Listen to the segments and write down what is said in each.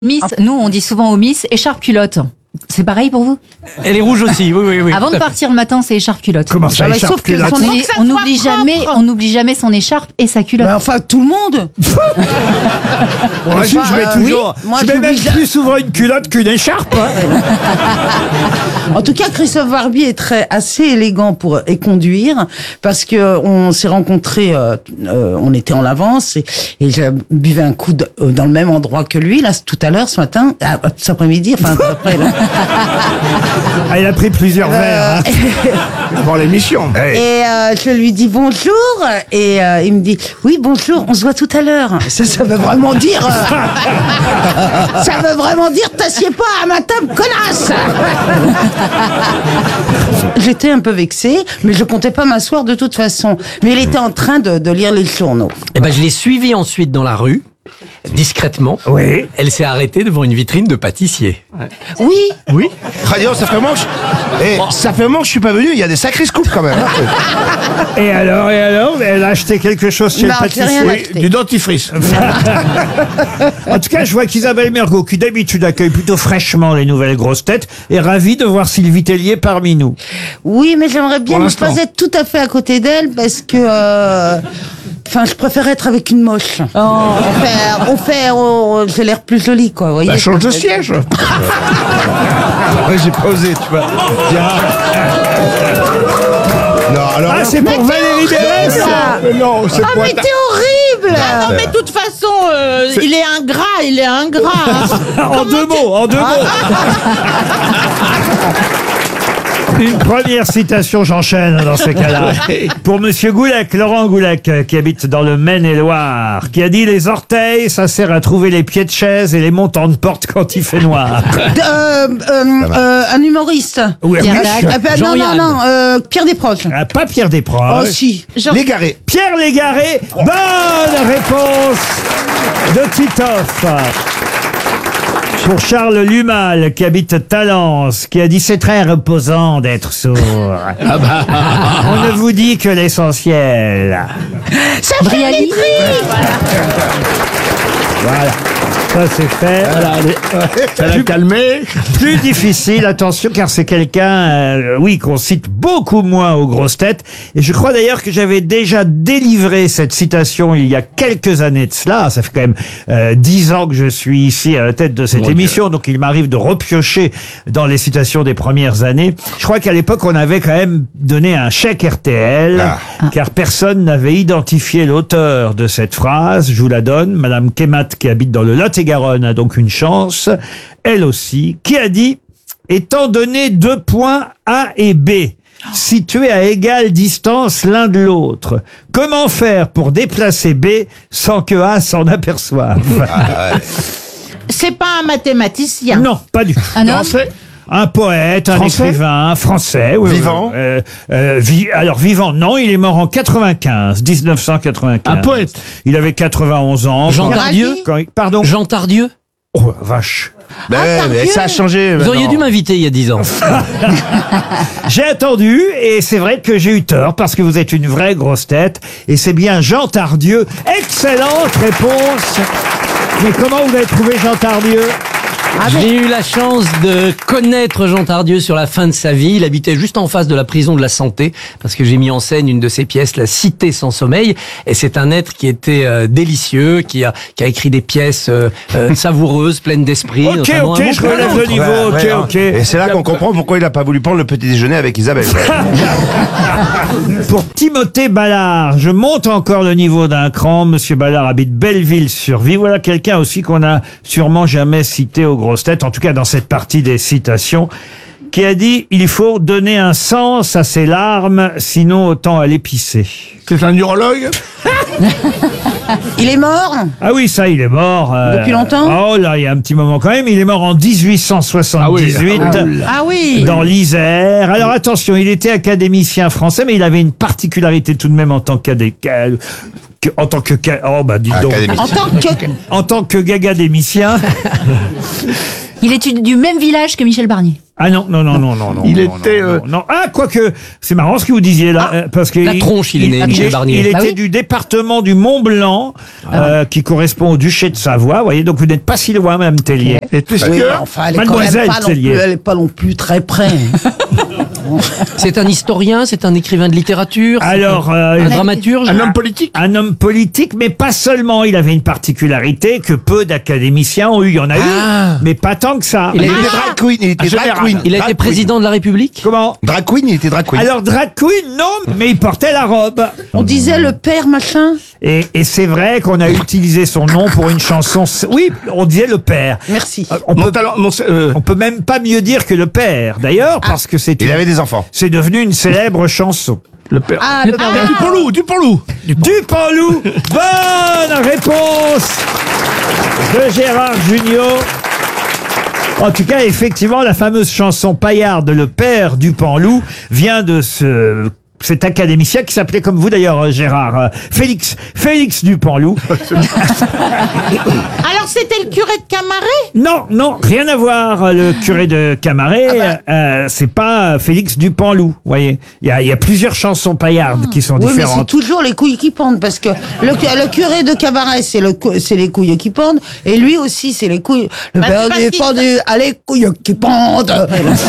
Miss, nous on dit souvent aux Miss écharpe culotte. C'est pareil pour vous? Elle est rouge aussi, oui. Avant de partir le matin, c'est écharpe culotte. Comment ça, écharpe sauf que culotte? on n'oublie jamais son écharpe et sa culotte. Bah, enfin, tout le monde. Moi, je mets toujours. oui, moi, je mets même j'oublie plus souvent une culotte qu'une écharpe. En tout cas, Christophe Barbier est assez élégant pour conduire parce que on s'est rencontrés, on était en avance et j'ai buvais un coup dans le même endroit que lui là tout à l'heure ce matin, cet après-midi, enfin après. Là. Ah, il a pris plusieurs verres Avant l'émission. Et je lui dis bonjour et il me dit oui bonjour, on se voit tout à l'heure. Ça veut vraiment dire ça veut vraiment dire t'assieds pas à ma table, connasse. J'étais un peu vexée, mais je comptais pas m'asseoir de toute façon. Mais il était en train de lire les journaux. Et ben, je l'ai suivie ensuite dans la rue, discrètement. Oui. Elle s'est arrêtée devant une vitrine de pâtissier. Oui. Oui. Radio, ça fait un moment que ça fait un moment que je suis pas venu. Il y a des sacrés scoops quand même. Et alors, elle a acheté quelque chose chez Non, le j'ai rien pâtissier. acheté. Du dentifrice. En tout cas, je vois qu'Isabelle Mergo, qui d'habitude accueille plutôt fraîchement les nouvelles grosses têtes, est ravie de voir Sylvie Tellier parmi nous. Oui, mais j'aimerais bien Pour ne l'instant. pas être tout à fait à côté d'elle parce que, enfin, je préfère être avec une moche. J'ai l'air plus jolie, quoi. Vous voyez. Bah, change de siège. Ouais, j'ai pas osé, tu vois. Non, alors. Ah, c'est pour Valérie Mérès. Non, c'est Ah, pour. mais t'es horrible. Ah non, mais de toute façon, il est ingrat. En deux mots. Une première citation, j'enchaîne dans ces cas-là. Pour Monsieur Goulec, Laurent Goulec, qui habite dans le Maine-et-Loire, qui a dit: les orteils, ça sert à trouver les pieds de chaise et les montants de porte quand il fait noir. Un humoriste. Oui, oui. Non, Pierre Desproges. Ah, pas Pierre Desproges. Oh si. L'égaré. Pierre Légaré. Bonne réponse de Titoff. Pour Charles Lumal, qui habite Talence, qui a dit: c'est très reposant d'être sourd. On ne vous dit que l'essentiel. Ça fait les prix. Voilà. Ça, c'est fait. Ça l'a calmé. Plus difficile, attention, car c'est quelqu'un, oui, qu'on cite beaucoup moins aux grosses têtes. Et je crois d'ailleurs que j'avais déjà délivré cette citation il y a quelques années de cela. Ça fait quand même 10 ans que je suis ici à la tête de cette émission, donc il m'arrive de repiocher dans les citations des premières années. Je crois qu'à l'époque, on avait quand même donné un chèque RTL, car personne n'avait identifié l'auteur de cette phrase. Je vous la donne. Madame Kemat, qui habite dans le Lot-et-Garonne, a donc une chance, elle aussi, qui a dit: étant donné 2 points A et B, situés à égale distance l'un de l'autre, comment faire pour déplacer B sans que A s'en aperçoive? C'est pas un mathématicien. Non, pas du tout. Un homme? Français. Un poète, un Français écrivain, un français. Oui, Vivant. alors vivant, non, il est mort en 1995. Un poète. Il avait 91 ans. Jean Quand- Tardieu. Pardon. Jean Tardieu. Oh, vache. Mais ça a changé. Vous auriez maintenant. dû m'inviter il y a 10 ans. J'ai attendu et c'est vrai que j'ai eu tort parce que vous êtes une vraie grosse tête et c'est bien Jean Tardieu. Excellente réponse. Mais comment vous avez trouvé Jean Tardieu? J'ai eu la chance de connaître Jean Tardieu sur la fin de sa vie. Il habitait juste en face de la prison de la Santé, parce que j'ai mis en scène une de ses pièces, La Cité sans sommeil. Et c'est un être qui était délicieux, qui a écrit des pièces savoureuses, pleines d'esprit. Ok, notamment ok, un bon je relève le niveau, Ouais, ok. Et c'est là qu'on comprend pourquoi il a pas voulu prendre le petit déjeuner avec Isabelle. Pour Timothée Ballard, je monte encore le niveau d'un cran. Monsieur Ballard habite Belleville-sur-Vie. Voilà quelqu'un aussi qu'on a sûrement jamais cité aux grosses têtes, en tout cas dans cette partie des citations, qui a dit: il faut donner un sens à ses larmes, sinon autant aller pisser. C'est un urologue. Il est mort. Ah oui, ça, il est mort. Depuis longtemps? Oh là, il y a un petit moment quand même. Il est mort en 1878. Ah oui. Dans l'Isère. Alors attention, il était académicien français, mais il avait une particularité tout de même en tant oh bah dites donc. Académicien. En tant que En tant que gagadémicien. Il est du même village que Michel Barnier. Ah non. Il non, était, non. Ah, quoique, c'est marrant ce que vous disiez là, parce que la tronche, il est né, Michel Barnier. Il Bah était oui. du département du Mont-Blanc, qui correspond au duché de Savoie. Vous voyez, donc vous n'êtes pas si loin, Mme Tellier. Et puisque... Oui, enfin, elle est quand Mademoiselle même pas non Tellier. plus, elle est pas non plus très près. C'est un historien, c'est un écrivain de littérature, c'est Alors, un dramaturge. Un homme politique. un homme politique, mais pas seulement. Il avait une particularité que peu d'académiciens ont eu. Il y en a eu, mais pas tant que ça. Il Il a- était drag queen. Il était drag général. queen. Il a Drag été queen. président de la République. Comment? Drag queen, il était drag queen. Alors, drag queen, non, mais il portait la robe. On disait le père machin. Et c'est vrai qu'on a utilisé son nom pour une chanson. Oui, on disait le père. Merci. On Mon peut, talent, on peut même pas mieux dire que le père, d'ailleurs, parce que c'est il avait des enfants. c'est devenu une célèbre chanson. Le père. Ah, le père. Dupanloup. Dupanloup. Bonne réponse de Gérard Junior. En tout cas, effectivement, la fameuse chanson paillarde, le père Dupanloup, vient de cet académicien qui s'appelait comme vous d'ailleurs, Gérard, Félix Dupanloup. Alors c'était le curé de Camaret? Non, rien à voir. Le curé de Camaret, c'est pas Félix Dupanloup. Vous voyez, il y a plusieurs chansons paillardes qui sont Oui, mais c'est différentes. toujours les couilles qui pendent, parce que le curé de Cabaret, c'est les couilles qui pendent, et lui aussi, c'est les couilles. Le Bah, père c'est parce du qu'il- pendu, a les couilles qui pendent.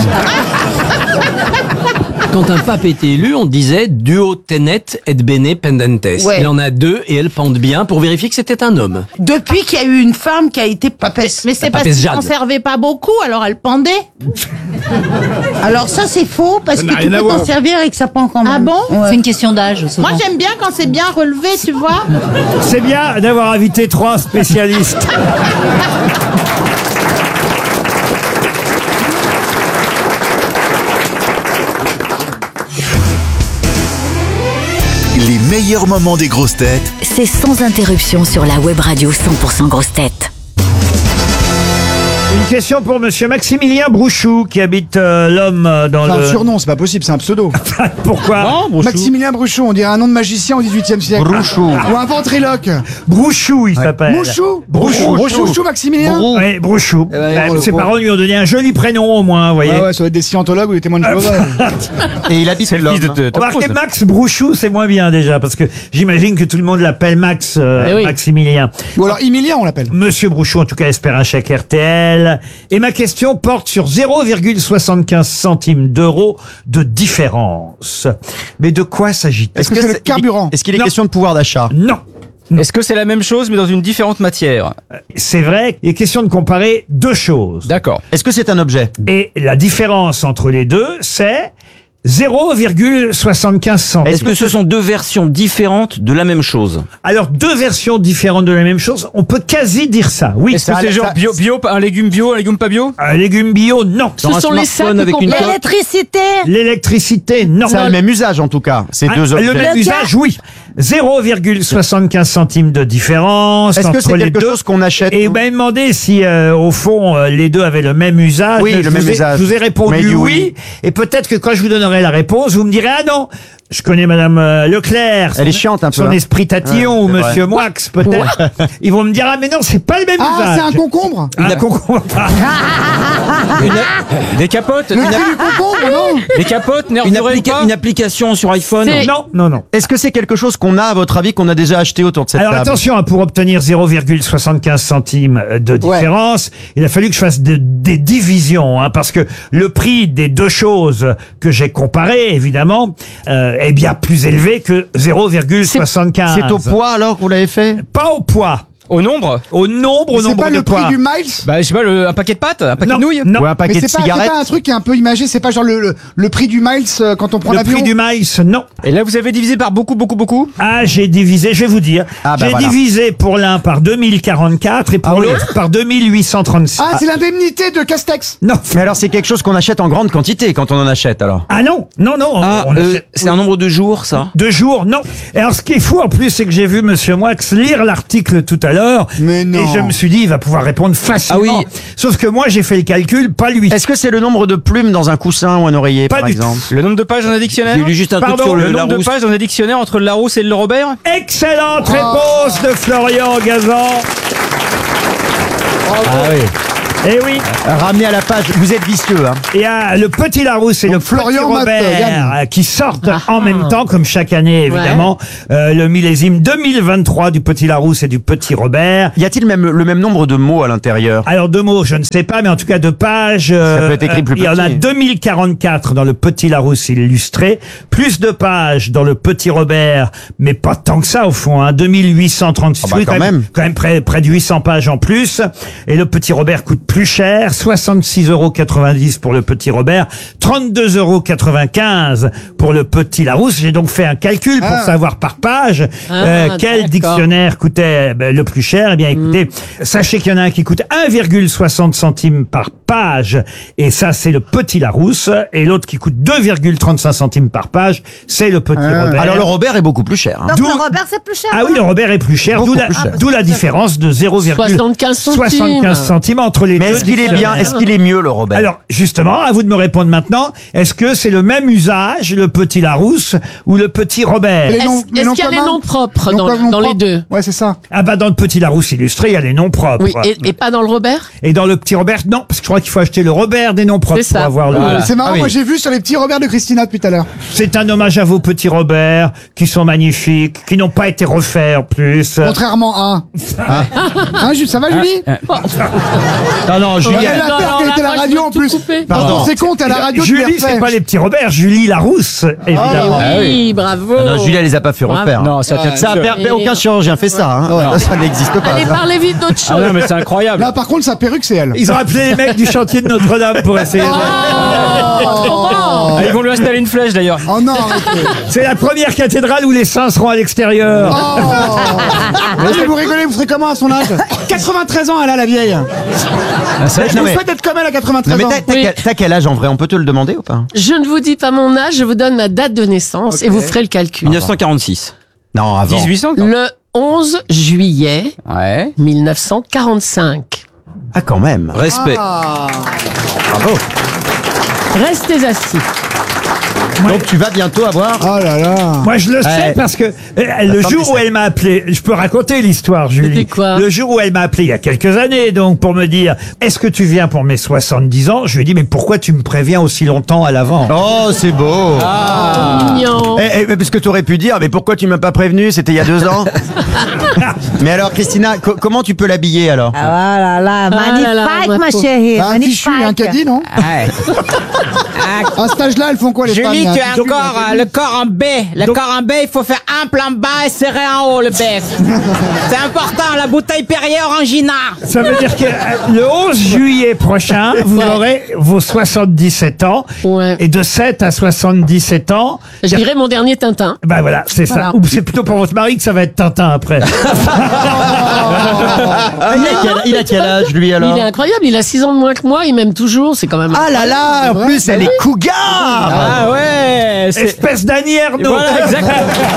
Quand un pape était élu, on disait duo tenet et bene pendentes. Ouais. Il en a deux et elles pendent bien pour vérifier que c'était un homme. Depuis qu'il y a eu une femme qui a été papesse. Mais c'est parce papesse qu'il Jade. conservait pas beaucoup, alors elle pendait. Alors ça, c'est faux, parce Ça que n'a tu rien à peux voir. t'en servir et que ça pend quand même. Ah bon? Ouais. C'est une question d'âge, souvent. Moi j'aime bien quand c'est bien relevé, tu vois. C'est bien d'avoir invité 3 spécialistes. Les meilleurs moments des grosses têtes C'est sans interruption sur la web radio 100% grosses têtes. Une question pour monsieur Maximilien Brouchou qui habite l'homme dans C'est un le... surnom, c'est pas possible, c'est un pseudo. Pourquoi? Maximilien Brouchou, on dirait un nom de magicien au XVIIIe siècle. Brouchou. Ou un ventriloque. Brouchou, il s'appelle. Mouchou Brouchou. Maximilien. Oui, Brouchou. ben, Ses bon. parents lui ont donné un joli prénom au moins, vous voyez. Ouais, ça doit être des scientologues ou des témoins de Jéhovah. Et il habite l'homme. Remarquez, Max Brouchou, c'est moins bien déjà, parce que j'imagine que tout le monde l'appelle Max oui. Maximilien. Ou alors Emilien, on l'appelle. Monsieur Brouchou, en tout cas, espère un chèque RTL. Et ma question porte sur 0,75 centimes d'euros de différence. Mais de quoi s'agit-il? Est-ce que c'est le carburant? Est-ce qu'il est Non. question de pouvoir d'achat? Non. Est-ce que c'est la même chose mais dans une différente matière? C'est vrai, il est question de comparer deux choses. D'accord. Est-ce que c'est un objet? Et la différence entre les deux, c'est 0,75 centimes. Est-ce que ce sont deux versions différentes de la même chose? Alors, deux versions différentes de la même chose, on peut quasi dire ça, oui. Est-ce que c'est genre bio, un légume pas bio? Un légume bio, non. Dans un smartphone avec une coque. L'électricité. L'électricité, non. Ça a le même usage en tout cas, ces Ah, deux objets. le même usage, oui. 0,75 centimes de différence Est-ce que entre c'est les quelque deux. chose qu'on achète? Et vous m'avez demandé si, au fond, les deux avaient le même usage. Oui, le même usage. Je vous ai répondu Mais du oui. Et peut-être que quand je vous donnerai la réponse, vous me direz, ah non, je connais Madame Leclerc. Elle est chiante un peu, Son hein. esprit tatillon, ou Ouais, c'est Monsieur Moix, peut-être. Ils vont me dire, ah mais non, c'est pas le même Ah, usage. c'est un concombre. Un concombre. Des capotes? Le prix du concombre, non? Des capotes? Une application sur iPhone? Non, non, non. Est-ce que c'est quelque chose qu'on a, à votre avis, qu'on a déjà acheté autour de cette Alors table? attention, hein, pour obtenir 0,75 centimes de différence, il a fallu que je fasse des divisions, hein, parce que le prix des deux choses que j'ai comparées, évidemment, est bien plus élevé que 0,75. C'est au poids alors que vous l'avez fait? Pas au poids. Au nombre? Au nombre, au C'est nombre pas de le prix poids. du miles? Bah, je sais pas, un paquet de pâtes? Un paquet Non, de nouilles? non. Ou un paquet Mais de c'est pas cigarettes? un truc qui est un peu imagé, c'est pas genre le prix du miles quand on prend Le l'avion? prix du maïs, non. Et là, vous avez divisé par beaucoup? Ah, j'ai divisé, je vais vous dire. Ah, bah j'ai voilà. divisé pour l'un par 2044 et pour Ah oui. l'autre par 2836. Ah, c'est l'indemnité de Castex. Non. Mais alors, c'est quelque chose qu'on achète en grande quantité quand on en achète alors? Ah non, non, non. Ah, on achète- c'est un nombre de jours, ça? 2 jours, non. Et alors, ce qui est fou en plus, c'est que j'ai vu Monsieur Moix lire l'article tout à l'heure. Mais non. Et je me suis dit, il va pouvoir répondre facilement. Ah oui. Sauf que moi, j'ai fait le calcul, pas lui. Est-ce que c'est le nombre de plumes dans un coussin ou un oreiller, Pas par du exemple? Le nombre de pages dans un dictionnaire? J'ai lu juste un Pardon, truc sur Le le nombre de Larousse. pages dans un dictionnaire entre le Larousse et le Robert? Excellente réponse de Florian Gazan. Ah oui. Eh oui. Ramenez à la page. Vous êtes vicieux, hein. Il y a le Petit Larousse et le Florian Petit Matt, Robert Yann. qui sortent en même temps, comme chaque année, évidemment. Le millésime 2023 du Petit Larousse et du Petit Robert. Y a-t-il le même nombre de mots à l'intérieur? Alors, de mots, je ne sais pas, mais en tout cas, de pages. Ça peut être écrit plus il y en a petit. 2044 dans le Petit Larousse illustré. Plus de pages dans le Petit Robert, mais pas tant que ça, au fond, hein. 2836. Ah bah, Oui, quand même. Quand même près de 800 pages en plus. Et le Petit Robert coûte plus cher. 66,90 € pour le Petit Robert. 32,95 € pour le Petit Larousse. J'ai donc fait un calcul pour savoir par page quel dictionnaire coûtait le plus cher. Eh bien, écoutez, sachez qu'il y en a un qui coûte 1,60 centimes par page. Et ça, c'est le Petit Larousse. Et l'autre qui coûte 2,35 centimes par page, c'est le Petit Robert. Alors le Robert est beaucoup plus cher. Hein. Donc le Robert, c'est plus cher. Ah oui, le Robert est plus cher, d'où la différence de 0,75 centimes entre les deux. Mais est-ce qu'il est bien? Est-ce qu'il est mieux, le Robert? Alors, justement, à vous de me répondre maintenant. Est-ce que c'est le même usage, le Petit Larousse ou le Petit Robert? Est-ce qu'il y a les noms propres dans les deux? Ouais, c'est ça. Ah bah, dans le Petit Larousse illustré, il y a les noms propres. Oui, et pas dans le Robert? Et dans le Petit Robert, non, parce que je crois qu'il faut acheter le Robert des noms propres C'est pour ça. avoir le... C'est marrant, moi j'ai vu sur les petits Robert de Christina depuis tout à l'heure. C'est un hommage à vos petits Robert, qui sont magnifiques, qui n'ont pas été refaits en plus. Contrairement à... Hein, ça va Julie? Non, Julie. Elle a peur qu'elle était à la radio en plus. Pardon, c'est con, t'es à la radio, tu les Julie, refais. c'est pas les petits Robert, Julie Larousse, évidemment. Oui, bravo. Non, Julie, elle les a pas fait refaire. Non, ça Aucun chirurgien fait ça. Hein. Ça n'existe pas. Allez, parlez vite d'autre chose. non, mais c'est incroyable. Là, par contre, sa perruque, c'est elle. Ils ont appelé les mecs du chantier de Notre-Dame pour essayer de... Ah, ils vont lui installer une flèche d'ailleurs. Oh non, arrêtez. C'est la première cathédrale où les saints seront à l'extérieur. Mais vous rigolez, vous serez comment à son âge? 93 ans, elle a la vieille. Je vous souhaite d'être comme elle à 93 Non, ans. mais t'as quel âge en vrai? On peut te le demander ou pas? Je ne vous dis pas mon âge, je vous donne ma date de naissance et vous ferez le calcul. 1946. Non, avant. 1800 Le 11 juillet Ouais. 1945. Ah, quand même. Respect. Bravo. Restez assis. Donc tu vas bientôt avoir... Oh là là. Moi, je le sais Ouais. parce que le jour où elle m'a appelé, je peux raconter l'histoire, Julie. C'était quoi? Le jour où elle m'a appelé il y a quelques années, donc pour me dire, est-ce que tu viens pour mes 70 ans? Je lui ai dit, mais pourquoi tu me préviens aussi longtemps à l'avant? Oh, c'est beau. Mignon. Parce que tu aurais pu dire, mais pourquoi tu m'as pas prévenu? C'était il y a 2 ans. Mais alors, Christina, comment tu peux l'habiller alors? Ah là là, magnifique, ma ma pauvre. chérie. Un tissu et un caddie, non? À cet âge-là, elles font quoi les femmes? Julie, tu as Donc- encore le corps en B. Le Donc- corps en B, il faut faire ample en bas et serré en haut, le B. C'est important, la bouteille Perrier Orangina. Ça veut dire que le 11 juillet prochain, vous aurez vos 77 ans. Ouais. Et de 7 à 77 ans, Je dirais mon dernier Tintin. ben voilà, c'est ça. Voilà. Ou c'est plutôt pour votre mari que ça va être Tintin après. Il a quel âge, lui, alors? Il est incroyable, il a 6 ans de moins que moi, il m'aime toujours, c'est quand même... Ah là là, en plus, elle est cougar. Ah ouais. Espèce d'Annie Ernaux. Voilà, exactement.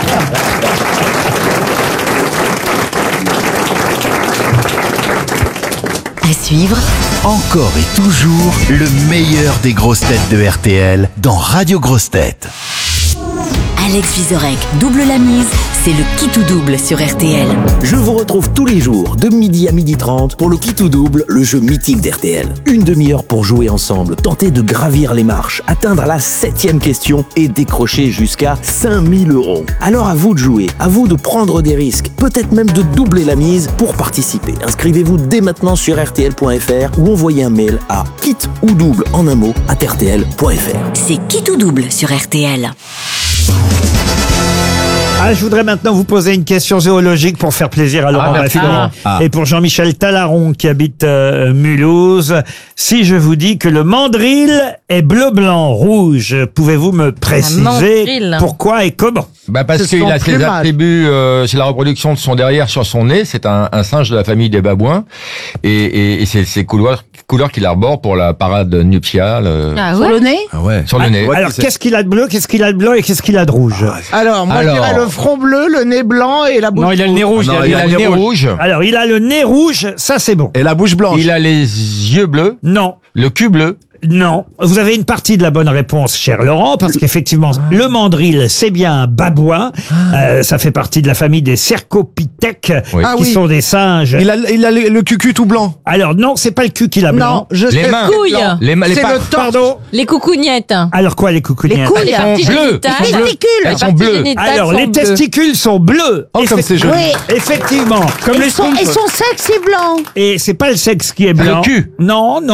À suivre, Encore et toujours le meilleur des grosses têtes de RTL dans Radio Grosses Têtes. Alex Vizorek double la mise, c'est le qui tout double sur RTL. Je vous retrouve tous les jours de midi à 12h30 pour le qui tout double, le jeu mythique d'RTL. Une demi-heure pour jouer ensemble, tenter de gravir les marches, atteindre la 7e question et décrocher jusqu'à 5000 €. Alors à vous de jouer, à vous de prendre des risques, peut-être même de doubler la mise pour participer. Inscrivez-vous dès maintenant sur rtl.fr ou envoyez un mail à kit ou double en un mot @rtl.fr. C'est qui tout double sur RTL. Ah, je voudrais maintenant vous poser une question zoologique pour faire plaisir à Laurent merci, Baffie Laurent. et pour Jean-Michel Talaron qui habite Mulhouse. Si je vous dis que le mandrill est bleu, blanc, rouge, pouvez-vous me préciser mandrill. pourquoi et comment? Bah parce C'est qu'il son a ses plumage. attributs, c'est la reproduction de son derrière sur son nez. C'est un singe de la famille des babouins et c'est ces couleurs qu'il arbore pour la parade nuptiale. Ah Sur le nez? Ah ouais. Sur le nez. Alors, qu'est-ce qu'il a de bleu, qu'est-ce qu'il a de blanc et qu'est-ce qu'il a de rouge? Alors, moi je Alors. dirais le front bleu, le nez blanc et la bouche. Non, il a le nez rouge. Non, il a le nez rouge. Alors, il a le nez rouge, ça c'est bon. Et la bouche blanche. Il a les yeux bleus, Non. le cul bleu. Non. Vous avez une partie de la bonne réponse, cher Laurent, parce qu'effectivement, le mandril, c'est bien un babouin. Ça fait partie de la famille des cercopithèques, qui sont des singes. Il a le cucu tout blanc. Alors non, c'est pas le cul qu'il a blanc. Non, je Les sais. mains. Couilles. Les C'est pattes. le torse. Pardon. Les coucougnettes. Alors quoi, les coucougnettes? Les couilles. Elles sont bleues. Les testicules. Elles sont bleues. Alors, les testicules sont bleus. Oh, comme c'est joli. Oui. Effectivement. Et son sexe est blanc. Et c'est pas le sexe qui est blanc. Le cul. Non, non.